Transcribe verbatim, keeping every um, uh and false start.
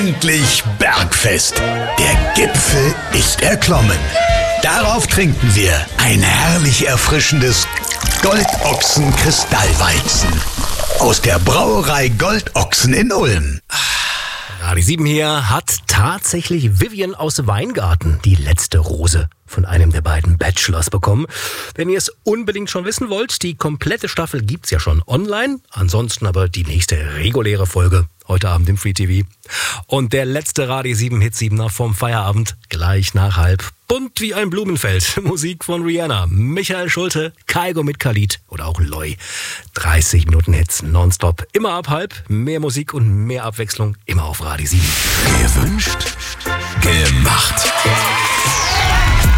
Endlich Bergfest. Der Gipfel ist erklommen. Darauf trinken wir ein herrlich erfrischendes Goldochsen-Kristallweizen aus der Brauerei Goldochsen in Ulm. Radio sieben hier hat tatsächlich Vivian aus Weingarten die letzte Rose von einem der beiden Bachelors bekommen. Wenn ihr es unbedingt schon wissen wollt, die komplette Staffel gibt's ja schon online. Ansonsten aber die nächste reguläre Folge heute Abend im Free T V. Und der letzte Radio sieben Hit siebener vom Feierabend gleich nach halb. Bunt wie ein Blumenfeld. Musik von Rihanna, Michael Schulte, Kygo mit Khalid oder auch Loy. dreißig Minuten Hits nonstop. Immer ab halb. Mehr Musik und mehr Abwechslung. Immer auf Radio sieben. Gewünscht, gemacht.